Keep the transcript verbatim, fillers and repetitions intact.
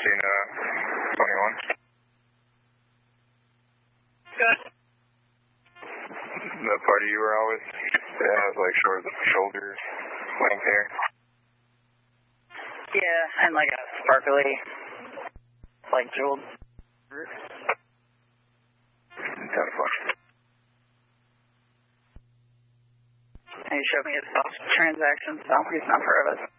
seventeen, uh, twenty-one. Good. The party you were out with, it has like short shoulder length hair. Yeah, and like a sparkly, like jeweled. ten foot. And he showed me his transaction, so he's not part of it.